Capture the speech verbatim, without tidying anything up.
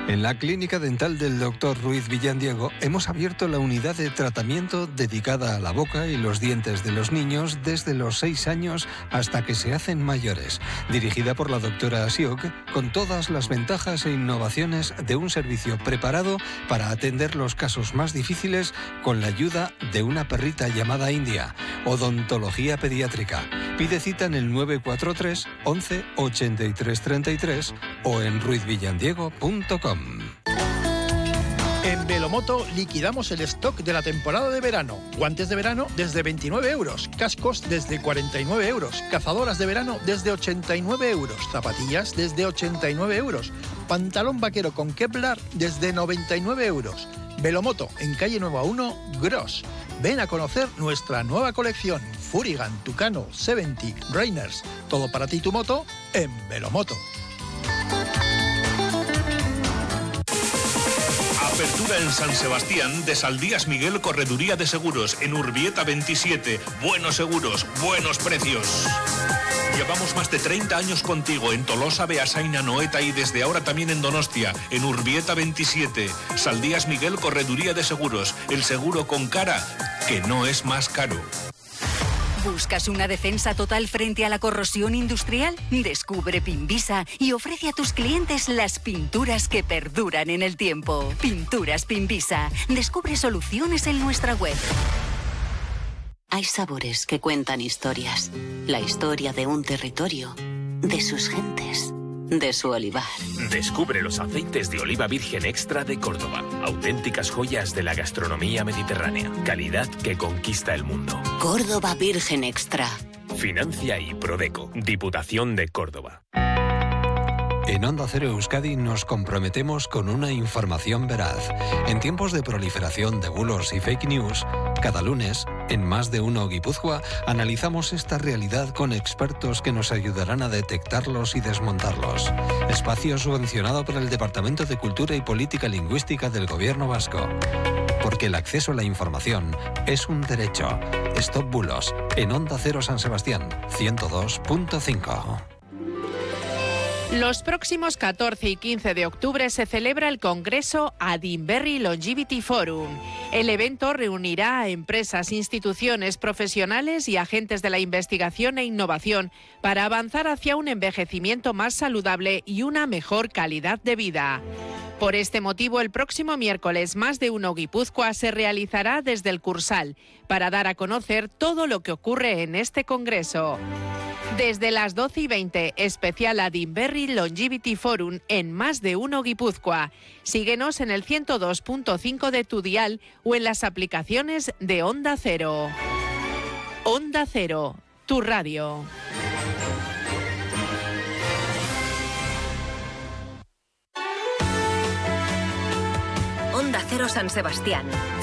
En la clínica dental del doctor Ruiz Villandiego hemos abierto la unidad de tratamiento dedicada a la boca y los dientes de los niños desde los seis años hasta que se hacen mayores, dirigida por la doctora Asiok, con todas las ventajas e innovaciones de un servicio preparado para atender los casos más difíciles con la ayuda de una perrita llamada India. Odontología pediátrica. Pide cita en el nueve cuatro tres once ochenta y tres treinta y tres o en ruiz villandiego punto com. En Velomoto liquidamos el stock de la temporada de verano. Guantes de verano desde veintinueve euros, cascos desde cuarenta y nueve euros, cazadoras de verano desde ochenta y nueve euros, zapatillas desde ochenta y nueve euros, pantalón vaquero con Kevlar desde noventa y nueve euros. Velomoto, en calle Nueva uno, Gros. Ven a conocer nuestra nueva colección, Furigan, Tucano, setenta, Rainers. Todo para ti y tu moto en Velomoto. Apertura en San Sebastián de Saldías Miguel Correduría de Seguros en Urbieta veintisiete. Buenos seguros, buenos precios. Llevamos más de treinta años contigo en Tolosa, Beasain, Anoeta y desde ahora también en Donostia, en Urbieta veintisiete. Saldías Miguel Correduría de Seguros, el seguro con cara que no es más caro. ¿Buscas una defensa total frente a la corrosión industrial? Descubre Pinvisa y ofrece a tus clientes las pinturas que perduran en el tiempo. Pinturas Pinvisa. Descubre soluciones en nuestra web. Hay sabores que cuentan historias. La historia de un territorio, de sus gentes, de su olivar. Descubre los aceites de oliva virgen extra de Córdoba. Auténticas joyas de la gastronomía mediterránea. Calidad que conquista el mundo. Córdoba Virgen Extra. Financia y Prodeco. Diputación de Córdoba. En Onda Cero Euskadi nos comprometemos con una información veraz. En tiempos de proliferación de bulos y fake news, cada lunes, en Más de Uno Guipúzcoa, analizamos esta realidad con expertos que nos ayudarán a detectarlos y desmontarlos. Espacio subvencionado por el Departamento de Cultura y Política Lingüística del Gobierno Vasco. Porque el acceso a la información es un derecho. Stop Bulos, en Onda Cero San Sebastián, ciento dos punto cinco. Los próximos catorce y quince de octubre se celebra el Congreso Adinberri Longevity Forum. El evento reunirá a empresas, instituciones, profesionales y agentes de la investigación e innovación para avanzar hacia un envejecimiento más saludable y una mejor calidad de vida. Por este motivo, el próximo miércoles Más de Uno Guipúzcoa se realizará desde el Cursal para dar a conocer todo lo que ocurre en este congreso. Desde las doce y veinte, especial Adinberri Longevity Forum en Más de Uno Guipúzcoa. Síguenos en el ciento dos punto cinco de tu dial o en las aplicaciones de Onda Cero. Onda Cero, tu radio. Onda Cero San Sebastián,